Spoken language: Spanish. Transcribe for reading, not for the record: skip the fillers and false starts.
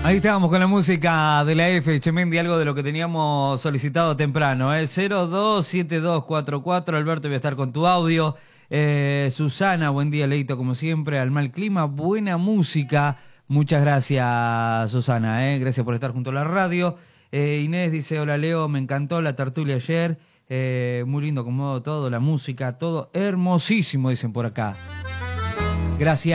Ahí estábamos con la música de la F, Chemendi, algo de lo que teníamos solicitado temprano, 027244, Alberto, voy a estar con tu audio. Susana, buen día, Leito, como siempre, al mal clima, buena música. Muchas gracias, Susana, gracias por estar junto a la radio. Inés dice, hola Leo, me encantó la tertulia ayer, muy lindo, como todo, la música, todo hermosísimo, dicen por acá. Gracias.